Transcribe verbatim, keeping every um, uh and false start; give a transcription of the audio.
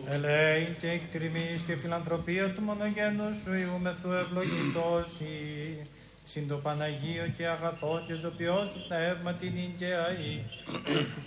Ελέη και εκτιμής και φιλανθρωπία του μονογένου σου Ιούμεθου ευλογητώσει. Συν το Παναγίο και αγαθό και ζωπιό σου πνεύμα την εγκαία ή.